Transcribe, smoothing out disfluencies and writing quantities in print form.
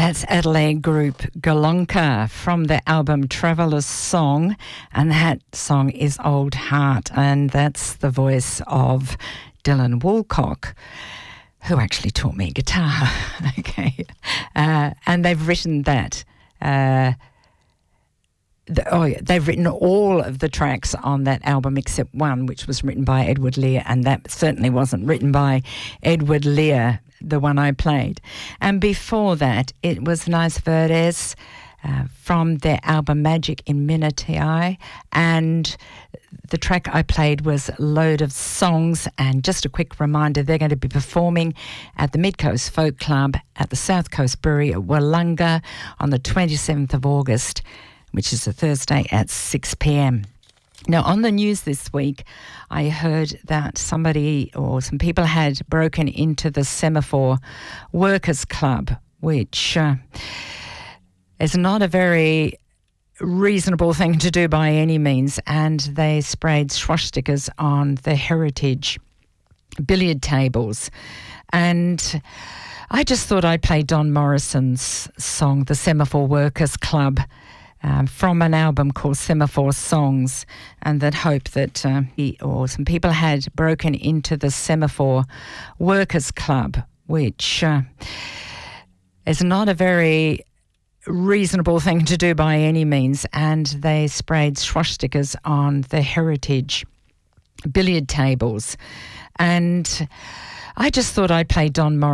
That's Adelaide group Golonka from the album Traveller's Song, and that song is Old Heart, and that's the voice of Dylan Woolcock, who actually taught me guitar. Okay, and they've written that. They've written all of the tracks on that album except one, which was written by Edward Lear, and that certainly wasn't written by Edward Lear, the one I played. And before that, it was Nice Verdes from their album Magic in Minutiae, and the track I played was Load of Songs. And just a quick reminder, they're going to be performing at the Mid Coast Folk Club at the South Coast Brewery at Wollonga on the 27th of August, which is a Thursday at 6 p.m. Now, on the news this week, I heard that somebody or some people had broken into the Semaphore Workers Club, which is not a very reasonable thing to do by any means, and they sprayed swastikas on the heritage billiard tables. And I just thought I'd play Don Morrison's song, The Semaphore Workers Club, from an album called Semaphore Songs, and that hope that he or some people had broken into the Semaphore Workers Club, which is not a very reasonable thing to do by any means, and they sprayed swastikas on the heritage billiard tables. And I just thought I'd play Don Morrison